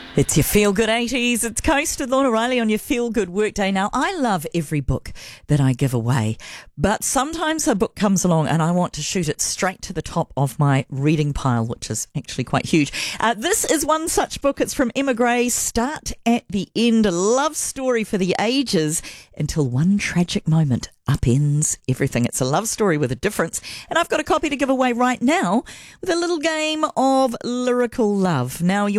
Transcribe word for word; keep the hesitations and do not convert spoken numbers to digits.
It's your Feel Good eighties. It's Coast with Lorna Riley on your Feel Good Workday. Now, I love every book that I give away, but sometimes a book comes along and I want to shoot it straight to the top of my reading pile, which is actually quite huge. Uh, this is one such book. It's from Emma Gray, Start at the End, a love story for the ages until one tragic moment upends everything. It's a love story with a difference, and I've got a copy to give away right now with a little game of lyrical love. Now,